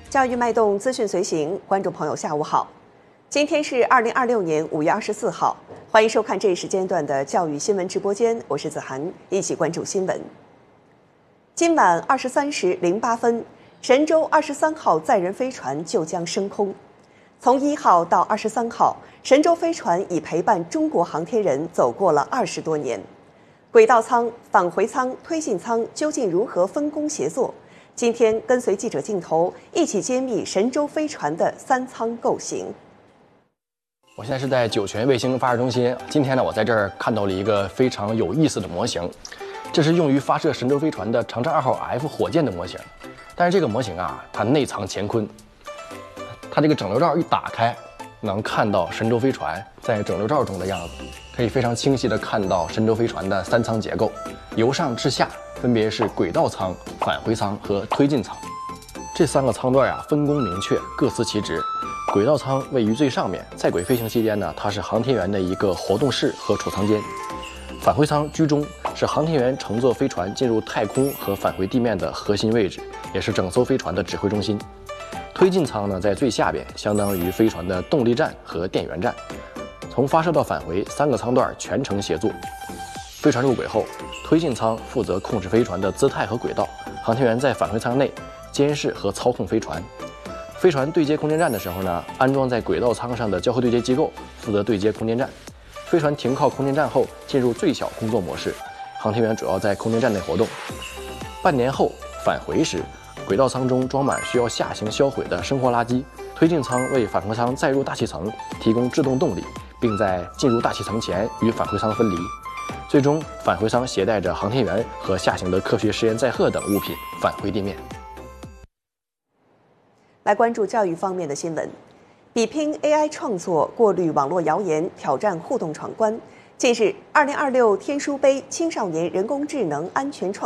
教育脉动，资讯随行，观众朋友下午好，今天是2026年5月24号，欢迎收看这一时间段的教育新闻直播间，我是子涵，一起关注新闻。今晚23时08分，神舟23号载人飞船就将升空。从1号到23号，神舟飞船已陪伴中国航天人走过了20多年。轨道舱、返回舱、推进舱究竟如何分工协作？今天跟随记者镜头一起揭秘神舟飞船的3舱构型。 我现在是在酒泉卫星发射中心，今天呢，我在这儿看到了一个非常有意思的模型，这是用于发射神舟飞船的长征2号 F 火箭的模型。但是这个模型啊，它内藏乾坤，它这个整流罩一打开，能看到神舟飞船在整流罩中的样子，可以非常清晰地看到神舟飞船的3舱结构，由上至下分别是轨道舱、返回舱和推进舱。这3个舱段分工明确，各司其职。轨道舱位于最上面，在轨飞行期间呢，它是航天员的一个活动室和储藏间。返回舱居中，是航天员乘坐飞船进入太空和返回地面的核心位置，也是整艘飞船的指挥中心。推进舱呢，在最下边，相当于飞船的动力站和电源站。从发射到返回3个舱段全程协作。飞船入轨后，推进舱负责控制飞船的姿态和轨道，航天员在返回舱内监视和操控飞船。飞船对接空间站的时候呢，安装在轨道舱上的交会对接机构负责对接空间站。飞船停靠空间站后，进入最小工作模式，航天员主要在空间站内活动。半年后返回时，轨道舱中装满需要下行销毁的生活垃圾，推进舱为返回舱载入大气层提供制动动力，并在进入大气层前与返回舱分离。最终，返回舱携带着航天员和下行的科学实验载荷等物品返回地面。 来关注教育方面的新闻，比拼 AI 创作，过滤网络谣言，挑战互动闯关。近日，2026天书杯青少年人工智能安全创